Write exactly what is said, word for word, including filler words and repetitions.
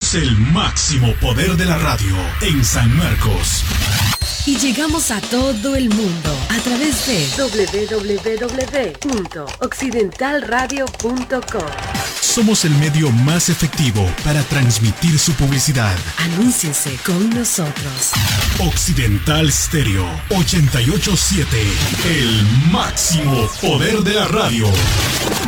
Somos el máximo poder de la radio en San Marcos. Y llegamos a todo el mundo a través de doble u doble u doble u punto occidental radio punto com. Somos el medio más efectivo para transmitir su publicidad. Anúnciese con nosotros. Occidental Stereo ochenta y ocho punto siete, el máximo poder de la radio.